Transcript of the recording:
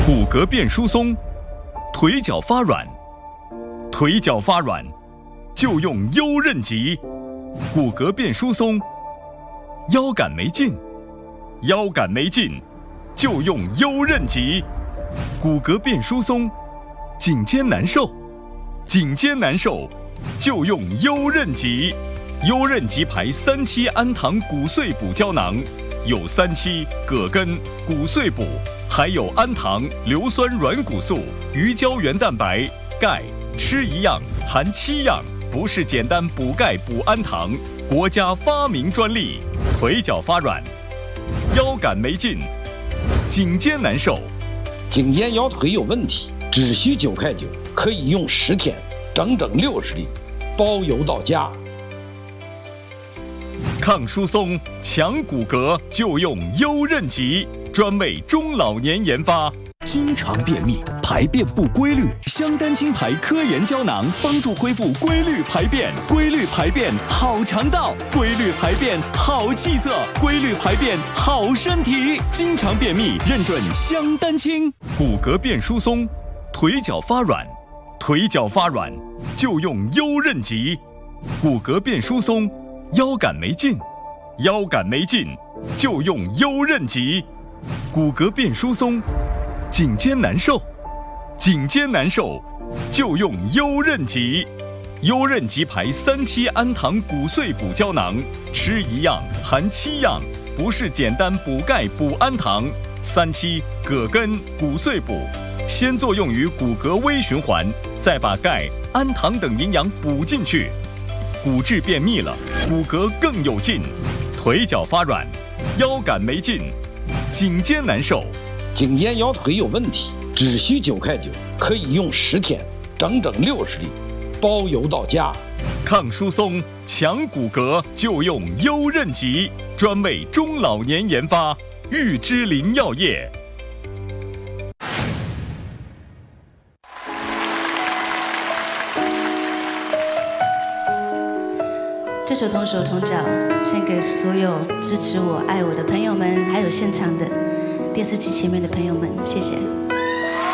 骨骼变疏松，腿脚发软，腿脚发软就用优韧极。骨骼变疏松，腰杆没劲，腰杆没劲就用优韧极。骨骼变疏松，颈肩难受，颈肩难受就用优韧极。优韧极牌3期氨糖骨碎补胶囊，有3期、葛根、骨碎补，还有氨糖、硫酸软骨素、鱼胶原蛋白、钙，吃一样含7样，不是简单补钙补氨糖，国家发明专利。腿脚发软，腰杆没劲，颈肩难受， 颈肩腰腿有问题，只需9块9，可以用10天，整整60粒，包邮到家。 抗疏松、强骨骼就用优韧极，专为中老年研发。 经常便秘、排便不规律，香丹青牌科研胶囊帮助恢复规律排便。规律排便好肠道，规律排便好气色，规律排便好身体。经常便秘认准香丹青。 骨骼变疏松，腿脚发软，腿脚发软就用优韧极。骨骼变疏松，腰杆没劲，腰杆没劲就用优韧极。骨骼变疏松，颈肩难受，颈肩难受就用优韧极。优韧极牌3期氨糖骨碎补胶囊，吃一样含7样，不是简单补钙补氨糖。3期、葛根、骨碎补，先作用于骨骼微循环，再把钙、氨糖等营养补进去。骨质便秘了，骨骼更有劲，腿脚发软，腰杆没劲，颈肩难受， 颈肩腰腿有问题，只需9块9，可以用10天，整整60粒，包邮到家。 抗疏松、强骨骼就用优韧极，专为中老年研发。玉芝林药业。 这首同手同脚献给所有支持我、爱我的朋友们，还有现场的电视机前面的朋友们，谢谢。